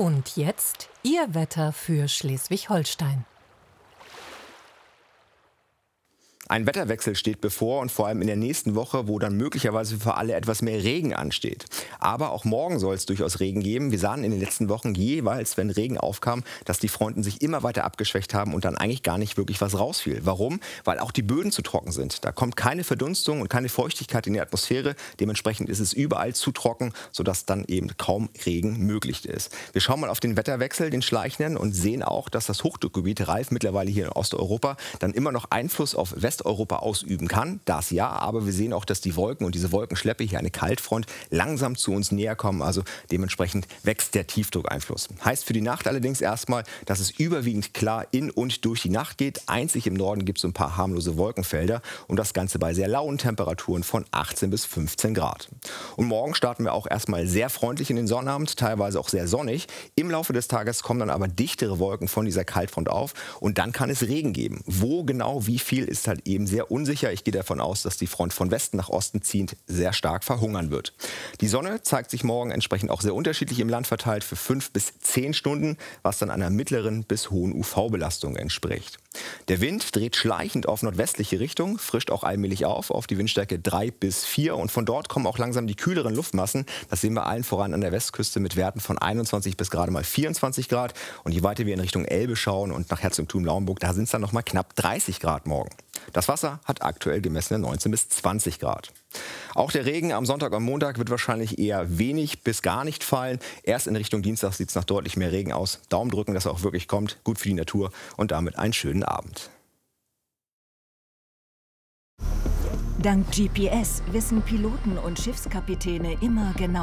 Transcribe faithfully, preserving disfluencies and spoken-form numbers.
Und jetzt Ihr Wetter für Schleswig-Holstein. Ein Wetterwechsel steht bevor und vor allem in der nächsten Woche, wo dann möglicherweise für alle etwas mehr Regen ansteht. Aber auch morgen soll es durchaus Regen geben. Wir sahen in den letzten Wochen jeweils, wenn Regen aufkam, dass die Fronten sich immer weiter abgeschwächt haben und dann eigentlich gar nicht wirklich was rausfiel. Warum? Weil auch die Böden zu trocken sind. Da kommt keine Verdunstung und keine Feuchtigkeit in die Atmosphäre. Dementsprechend ist es überall zu trocken, sodass dann eben kaum Regen möglich ist. Wir schauen mal auf den Wetterwechsel, den schleichenden, und sehen auch, dass das Hochdruckgebiet Ralf mittlerweile hier in Osteuropa dann immer noch Einfluss auf Westeuropa ausüben kann. Das ja, aber wir sehen auch, dass die Wolken und diese Wolkenschleppe, hier eine Kaltfront, langsam zu uns näher kommen. Also dementsprechend wächst der Tiefdruckeinfluss. Heißt für die Nacht allerdings erstmal, dass es überwiegend klar in und durch die Nacht geht. Einzig im Norden gibt es so ein paar harmlose Wolkenfelder und das Ganze bei sehr lauen Temperaturen von achtzehn bis fünfzehn Grad. Und morgen starten wir auch erstmal sehr freundlich in den Sonnabend, teilweise auch sehr sonnig. Im Laufe des Tages kommen dann aber dichtere Wolken von dieser Kaltfront auf und dann kann es Regen geben. Wo genau, wie viel, ist halt eben sehr unsicher. Ich gehe davon aus, dass die Front von Westen nach Osten ziehend sehr stark verhungern wird. Die Sonne zeigt sich morgen entsprechend auch sehr unterschiedlich im Land verteilt für fünf bis zehn Stunden, was dann einer mittleren bis hohen U V-Belastung entspricht. Der Wind dreht schleichend auf nordwestliche Richtung, frischt auch allmählich auf, auf die Windstärke drei bis vier. Und von dort kommen auch langsam die kühleren Luftmassen. Das sehen wir allen voran an der Westküste mit Werten von einundzwanzig bis gerade mal vierundzwanzig Grad. Und je weiter wir in Richtung Elbe schauen und nach Herzogtum Lauenburg, da sind es dann noch mal knapp dreißig Grad morgen. Das Wasser hat aktuell gemessene neunzehn bis zwanzig Grad. Auch der Regen am Sonntag und Montag wird wahrscheinlich eher wenig bis gar nicht fallen. Erst in Richtung Dienstag sieht es nach deutlich mehr Regen aus. Daumen drücken, dass er auch wirklich kommt. Gut für die Natur und damit einen schönen Abend. Dank G P S wissen Piloten und Schiffskapitäne immer genau,